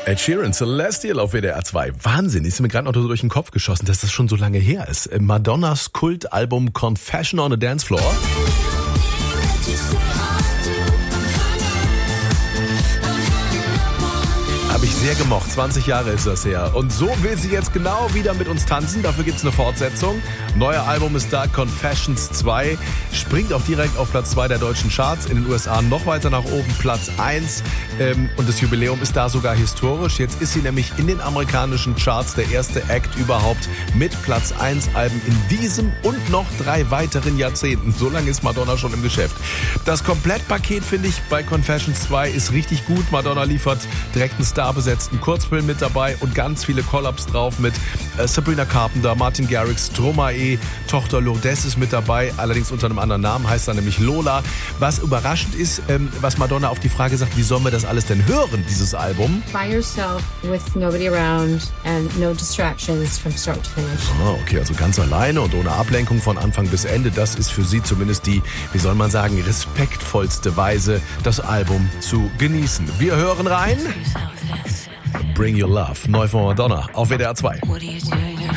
Ed Sheeran, Celestial auf WDR 2. Wahnsinn, ist mir gerade noch so durch den Kopf geschossen, dass das schon so lange her ist. Madonnas Kultalbum Confession on a Dance Floor. Habe ich sehr gemocht. 20 Jahre ist das her. Und so will sie jetzt genau wieder mit uns tanzen. Dafür gibt's eine Fortsetzung. Neuer Album ist da, Confessions 2. Springt auch direkt auf Platz 2 der deutschen Charts. In den USA noch weiter nach oben, Platz 1. Und das Jubiläum ist da sogar historisch. Jetzt ist sie nämlich in den amerikanischen Charts der erste Act überhaupt mit Platz 1 Alben in diesem und noch 3 weiteren Jahrzehnten. So lange ist Madonna schon im Geschäft. Das Komplettpaket, finde ich, bei Confessions 2 ist richtig gut. Madonna liefert direkt einen starbesetzten Kurzfilm mit dabei und ganz viele Collabs drauf mit Sabrina Carpenter, Martin Garrix, Stromae, Tochter Lourdes ist mit dabei, allerdings unter einem anderen Namen, heißt er nämlich Lola. Was überraschend ist, was Madonna auf die Frage sagt, wie sollen wir das alles denn hören, dieses Album? By yourself, with nobody around and no distractions from start to finish. Okay, also ganz alleine und ohne Ablenkung von Anfang bis Ende. Das ist für sie zumindest die, wie soll man sagen, respektvollste Weise, das Album zu genießen. Wir hören rein. Bring Your Love, neu von Madonna auf WDR 2.